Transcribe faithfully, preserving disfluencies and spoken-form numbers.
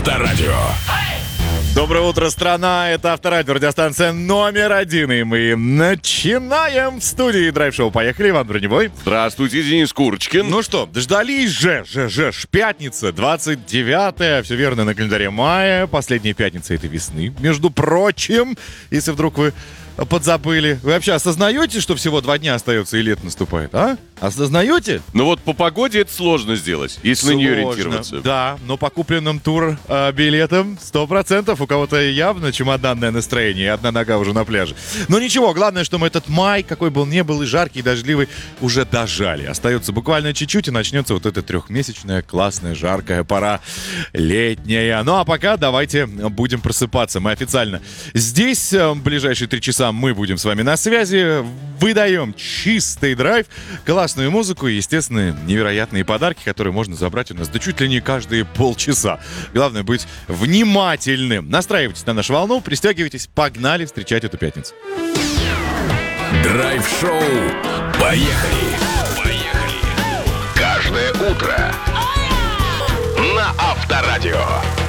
Авторадио. Доброе утро, страна! Это Авторадио, радиостанция номер один. И мы начинаем в студии драйв-шоу. Поехали, Иван Броневой. Здравствуйте, Денис Курочкин. Ну что, дождались же, же, же, ж, пятница, двадцать девятое, все верно, на календаре мая, последняя пятница этой весны. Между прочим, если вдруг вы подзабыли, вы вообще осознаете, что всего два дня остается и лето наступает, а? Осознаете? Ну вот по погоде это сложно сделать, если на нее Сложно, ориентироваться. Да, но по купленным тур э, билетам сто процентов у кого-то явно чемоданное настроение, и одна нога уже на пляже. Но ничего, главное, что мы этот май, какой был, не был и жаркий, и дождливый, уже дожали. Остается буквально чуть-чуть, и начнется вот эта трехмесячная классная жаркая пора летняя. Ну а пока давайте будем просыпаться. Мы официально здесь, э, в ближайшие три часа мы будем с вами на связи, выдаем чистый драйв, классную музыку и, естественно, невероятные подарки, которые можно забрать у нас да чуть ли не каждые полчаса. Главное быть внимательным. Настраивайтесь на нашу волну, пристегивайтесь, погнали встречать эту пятницу. Драйв-шоу. Поехали. Поехали. Каждое утро на Авторадио.